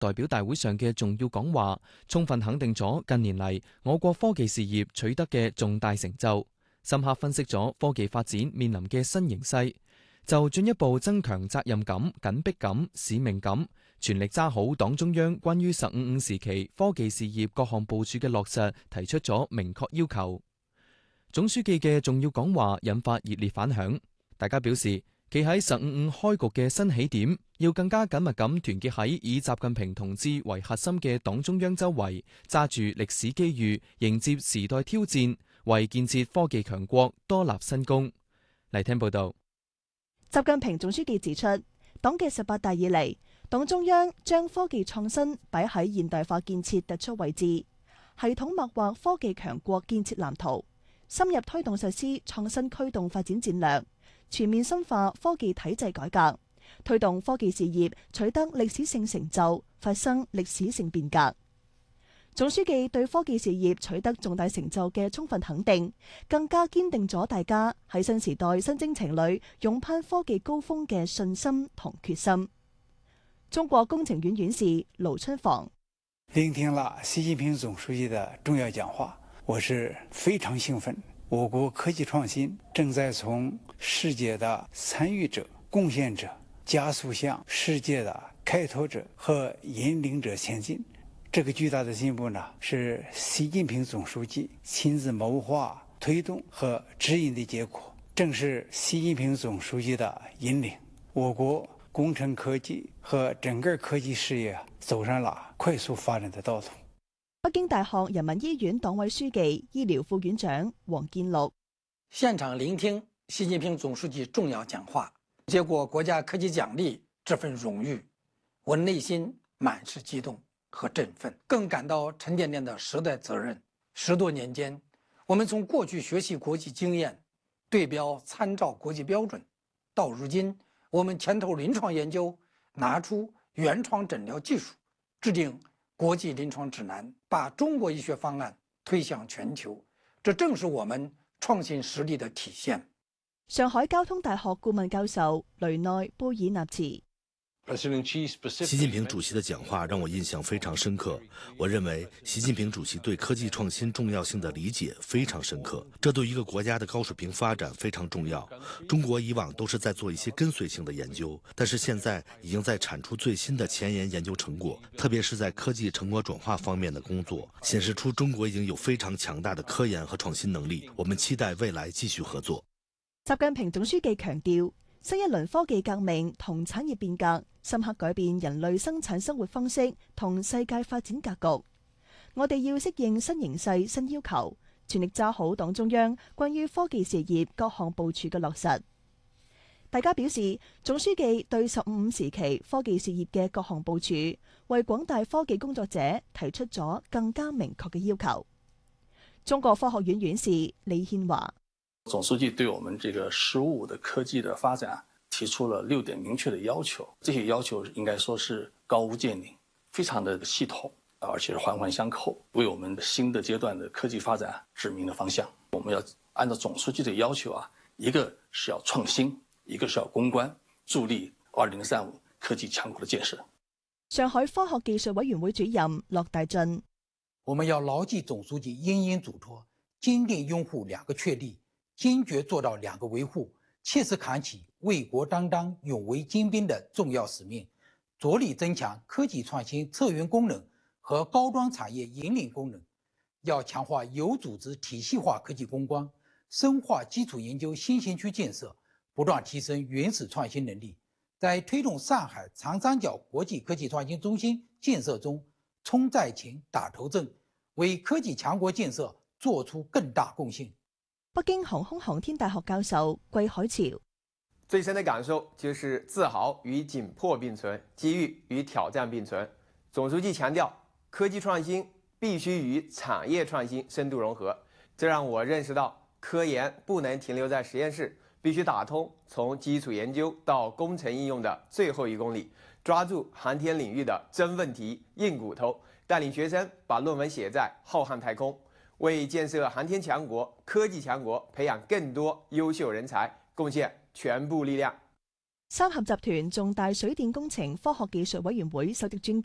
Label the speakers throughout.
Speaker 1: 代表大會上嘅重要講話，充分肯定咗近年嚟我國科技事業取得嘅重大成就，深刻分析咗科技發展面臨嘅新形勢，就進一步增強責任感、緊迫感、使命感，全力揸好黨中央關於15/5時期科技事業各項部署嘅落實，提出咗明確要求。總書記嘅重要講話引發熱烈反響，大家表示，企喺15/5開局嘅新起點，要更加緊密咁團結喺以習近平同志為核心嘅黨中央周圍，揸住歷史機遇，迎接時代挑戰，為建設科技強國多立新功。嚟聽報道。
Speaker 2: 習近平總書記指出，黨嘅18大以嚟，黨中央將科技創新擺喺現代化建設突出位置，系統擘劃科技強國建設藍圖，深入推動實施創新驅動發展戰略，全面深化科技體制改革，推動科技事業取得歷史性成就，發生歷史性變革。總書記對科技事業取得重大成就嘅充分肯定，更加堅定咗大家喺新時代新征程裏勇攀科技高峰嘅信心同決心。中國工程院院士盧春房
Speaker 3: 聆聽了習近平總書記的重要講話，我是非常興奮。我國科技創新正在從世界的參與者、貢獻者加速向世界的開拓者和引領者前進。這個巨大的進步呢，是習近平總書記親自謀劃、推動和指引的結果。正是習近平總書記的引領，我國工程科技和整個科技事業走上了快速發展的道路。
Speaker 2: 北京大學人民醫院黨委書記、醫療副院長王建祿
Speaker 4: 現場聆聽習近平總書記重要講話，接過國家科技獎勵這份榮譽，我內心滿是激動和振奮，更感到沉甸甸的時代責任。10多年間，我們從過去學習國際經驗，對標參照國際標準，到如今我們牽頭臨床研究，拿出原創診療技術，制定國際臨床指南，把中國醫學方案推向全球，這正是我們創新實力的體現。
Speaker 2: 上海交通大學顧問教授雷內貝爾納茨。
Speaker 5: 習近平主席的講話讓我印象非常深刻。我認為習近平主席對科技創新重要性的理解非常深刻，這對一個國家的高水平發展非常重要。中國以往都是在做一些跟隨性的研究，但是現在已經在產出最新的前沿研究成果，特別是在科技成果轉化方面的工作，顯示出中國已經有非常強大的科研和創新能力。我們期待未來繼續合作。
Speaker 2: 習近平總書記強調，新一輪科技革命同產業變革深刻改變人類生產生活方式同世界發展格局。我哋要適應新形勢新要求，全力揸好黨中央關於科技事業各項部署嘅落實。大家表示，總書記對15/5時期科技事業嘅各項部署，為廣大科技工作者提出咗更加明確嘅要求。中國科學院院士李憲華。
Speaker 6: 總書記對我們這個15/5的科技的發展提出了6點明確的要求，這些要求應該說是高屋建瓴，非常的系統，而且是環環相扣，為我們新的階段的科技發展指明了方向。我們要按照總書記的要求一個是要創新，一個是要攻關，助力2035科技強國的建設。
Speaker 2: 上海科學技術委員會主任駱大俊，
Speaker 7: 我們要牢記總書記殷殷囑託，堅定擁護2個確立，堅決做到2個維護，切實扛起為國擔當、勇為精兵的重要使命，着力增強科技創新策源功能和高端產業引領功能。要強化有組織體系化科技攻關，深化基礎研究新型區建設，不斷提升原始創新能力，在推動上海長三角國際科技創新中心建設中衝在前、打頭陣，為科技強國建設做出更大貢獻。
Speaker 2: 北京航空航天大學教授桂海潮，
Speaker 8: 最深的感受就是自豪與緊迫並存，機遇與挑戰並存。總書記強調，科技創新必須與產業創新深度融合，這讓我認識到，科研不能停留在實驗室，必須打通從基礎研究到工程應用的最後1公里，抓住航天領域的真問題、硬骨頭，帶領學生把論文寫在浩瀚太空，為建設航天強國、科技強國培養更多優秀人才貢獻全部力量。
Speaker 2: 三峽集團重大水電工程科學技術委員會首席專家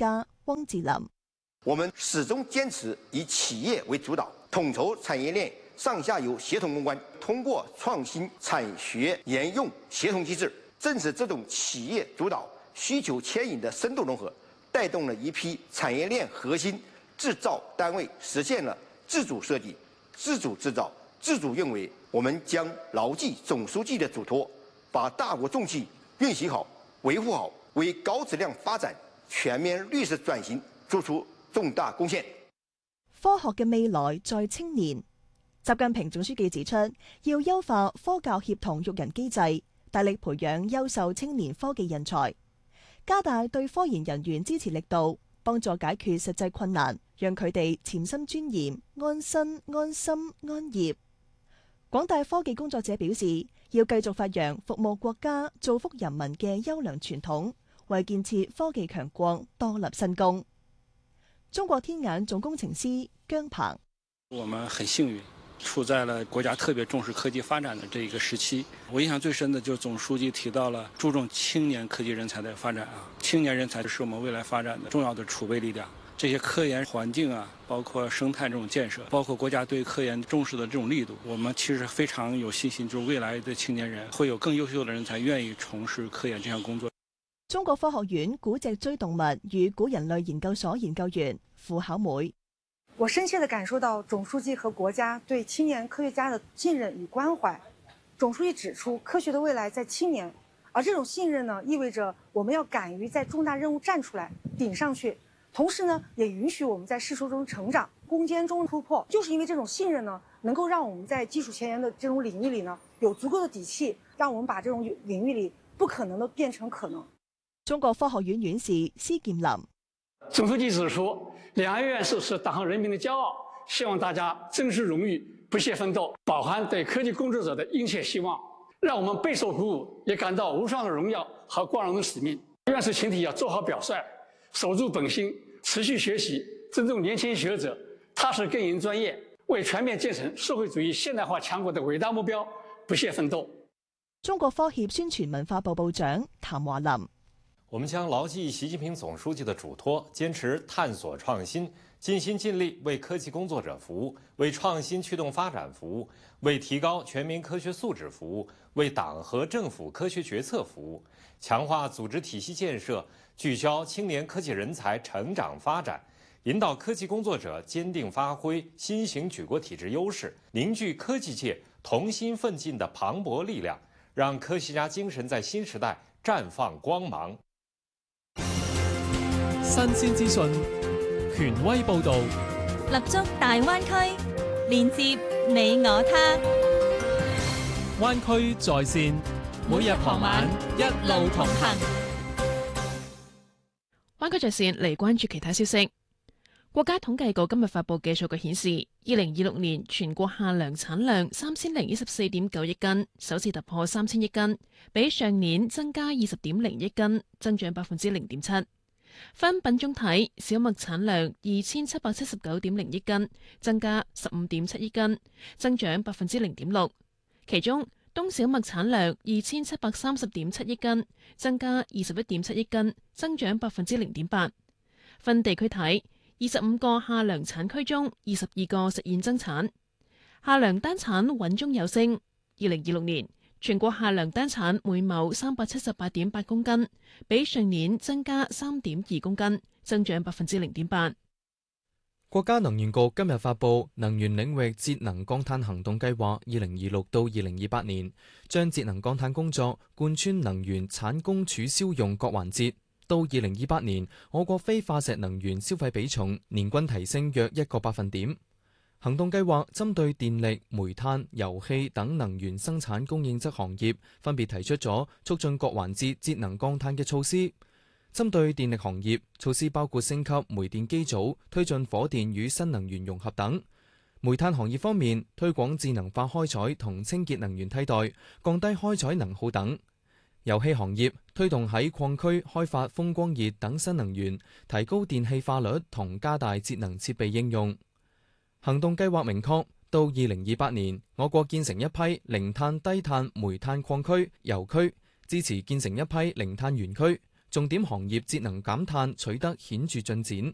Speaker 2: 汪志林。
Speaker 9: 我們始終堅持以企業為主導，統籌產業鏈上下游協同攻關，通過創新產學研用協同機制，正是這種企業主導、需求牽引的深度融合，帶動了一批產業鏈核心製造單位實現了自主設計、自主製造、自主運維。我們將牢記總書記的囑託，把大國重器運行好、維護好，為高質量發展、全面綠色轉型做出重大貢獻。
Speaker 2: 科學嘅未來在青年。習近平總書記指出，要優化科教協同育人機制，大力培養優秀青年科技人才，加大對科研人員支持力度，幫助解決實際困難，讓佢哋潛心鑽研、安身、安心、安業。廣大科技工作者表示，要繼續發揚服務國家、造福人民嘅優良傳統，為建設科技強國多立新功。中國天眼總工程師姜鵬：
Speaker 10: 我們很幸運，處在了國家特別重視科技發展的這一個時期。我印象最深的就是總書記提到了注重青年科技人才的發展啊，青年人才是我們未來發展的重要的儲備力量。這些科研環境啊，包括生態這種建設，包括國家對科研重視的這種力度，我們其實非常有信心，就是未來的青年人會有更優秀的人才願意從事科研這項工作。
Speaker 2: 中國科學院古脊椎動物與古人類研究所研究員傅巧梅：
Speaker 11: 我深切地感受到總書記和國家對青年科學家的信任與關懷。總書記指出，科學的未來在青年，而這種信任呢，意味着我們要敢於在重大任務站出來，頂上去。同時呢，也允許我們在世俗中成長，攻堅中突破。就是因為這種信任呢，能夠讓我們在基礎前沿的這種領域裡呢，有足夠的底氣，讓我們把這種領域裡不可能的變成可能。
Speaker 2: 中國科學院院士施劍林：
Speaker 12: 總書記指出，兩岸院士是黨和人民的驕傲，希望大家珍視榮譽，不懈奮鬥，飽含對科技工作者的殷切希望，讓我們備受鼓舞，也感到無上的榮耀和光榮的使命。院士群體要做好表率，守住本心，持續學習，尊重年輕學者，踏實耕耘專業，為全面建成社會主義現代化強國的偉大目標不懈奮鬥。
Speaker 2: 中國科協宣傳文化部部長譚華林：
Speaker 13: 我們將牢記習近平總書記的囑託，堅持探索創新，盡心盡力為科技工作者服務，為創新驅動發展服務，為提高全民科學素質服務，為黨和政府科學決策服務，強化組織體系建設，聚焦青年科技人才成長發展，引導科技工作者堅定發揮新型舉國體制優勢，凝聚科技界同心奮進的磅礴力量，讓科學家精神在新時代綻放光芒。
Speaker 1: 新鮮資訊，權威報導，
Speaker 14: 立足大灣區，連接你我他。
Speaker 1: 灣區在線，每日傍晚一路同行。
Speaker 15: 灣區在線嚟關注其他消息。國家統計局今日發布嘅數據顯示，2026年全國夏糧產量3014.9億斤，首次突破3000億斤，比上年增加20.0億斤，增長0.7%。分品種睇，小麥產量2779.0億斤，增加15.7億斤，增長0.6%。其中，冬小麥產量2730.7億斤，增加21.7億斤，增長0.8%。分地區睇，25個夏糧產區中22個實現增產，夏糧單產穩中有升。2026年全國夏糧單產每畝378.8公斤，比上年增加3.2公斤，增長0.8%。
Speaker 1: 國家能源局今日發布能源領域節能降碳行動計劃2026到2028年，將節能降碳工作貫穿能源產供儲銷用各環節。到2028年，我國非化石能源消費比重年均提升約1個百分點。行動計劃針對電力、煤炭、油氣等能源生產供應側行業，分別提出咗促進各環節節能降碳嘅措施。針對電力行業，措施包括升級煤電機組、推進火電與新能源融合等；煤炭行業方面，推廣智能化開採同清潔能源替代，降低開採能耗等；油氣行業推動喺礦區開發風光熱等新能源，提高電氣化率同加大節能設備應用。行動計劃明確，到2028年，我國建成一批零碳低碳煤炭礦區、油區，支持建成一批零碳園區， 重點行業節能減碳取得顯著進展。